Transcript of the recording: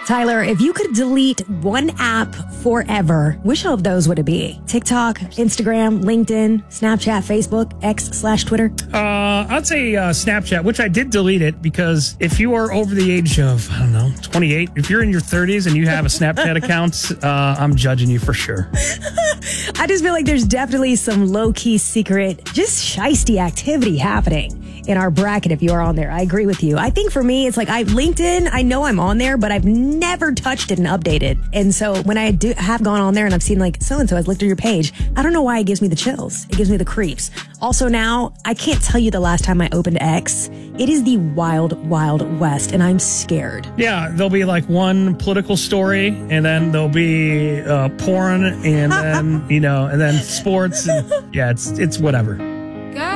Tyler, if you could delete one app forever, which of those would it be? TikTok, Instagram, LinkedIn, Snapchat, Facebook, X/Twitter? I'd say Snapchat, which I did delete it because if you are over the age of, 28, if you're in your 30s and you have a Snapchat account, I'm judging you for sure. I just feel like there's definitely some low-key secret, just shiesty activity happening in our bracket if you are on there. I agree with you. I think for me, it's like LinkedIn, I know I'm on there, but I've never touched it and updated. And so when I have gone on there and I've seen like so-and-so has looked at your page, I don't know why it gives me the chills. It gives me the creeps. Also now, I can't tell you the last time I opened X. It is the wild, wild west, and I'm scared. Yeah, there'll be like one political story, and then there'll be porn, and then, and then sports. And yeah, it's whatever.